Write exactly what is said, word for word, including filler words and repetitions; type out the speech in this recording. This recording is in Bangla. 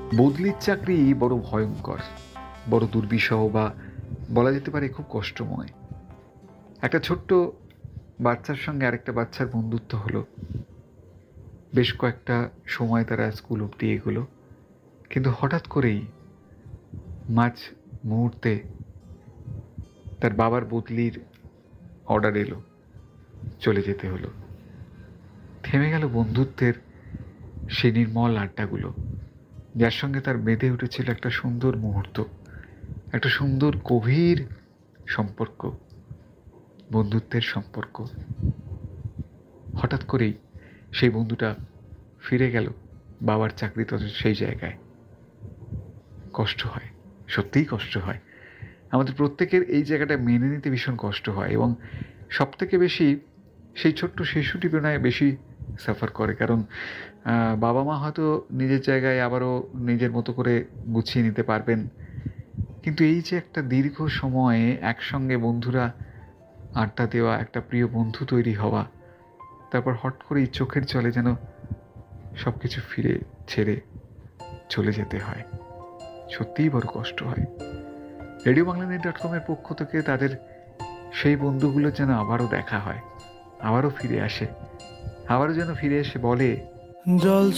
বদলির চাকরি বড় ভয়ঙ্কর, বড় দুর্বিষহ, বা বলা যেতে পারে খুব কষ্টময়। একটা ছোট্ট বাচ্চার সঙ্গে আরেকটা বাচ্চার বন্ধুত্ব হলো, বেশ কয়েকটা সময় তারা স্কুল অবধি এগোলো, কিন্তু হঠাৎ করেই মাঝ মুহূর্তে তার বাবার বদলির অর্ডার এলো, চলে যেতে হলো। থেমে গেল বন্ধুত্বের সেই নির্মল আড্ডাগুলো, যার সঙ্গে তার বেঁধে উঠেছিল একটা সুন্দর মুহূর্ত, একটা সুন্দর গভীর সম্পর্ক, বন্ধুত্বের সম্পর্ক। হঠাৎ করেই সেই বন্ধুটা ফিরে গেল বাবার চাকরিতে, সেই জায়গায় কষ্ট হয়, সত্যিই কষ্ট হয়। আমাদের প্রত্যেকের এই জায়গাটা মেনে নিতে ভীষণ কষ্ট হয়, এবং সব থেকে বেশি সেই ছোট্ট শিশুটি বেলায় বেশি সাফার করে, কারণ বাবা মা হয়তো নিজের জায়গায় আবারও নিজের মতো করে গুছিয়ে নিতে পারবেন, কিন্তু এই যে একটা দীর্ঘ সময়ে একসঙ্গে বন্ধুরা আড্ডা দেওয়া, একটা প্রিয় বন্ধু তৈরি হওয়া, তারপর হট করেই চোখের জলে যেন সব কিছু ফিরে ছেড়ে চলে যেতে হয়, সত্যিই বড় কষ্ট হয়। রেডিও বাংলা নিউজ ডট কমের পক্ষ থেকে তাদের সেই বন্ধুগুলো যেন আবারও দেখা হয়, আবারও ফিরে আসে, আবারও যেন ফিরে এসে বলে, জল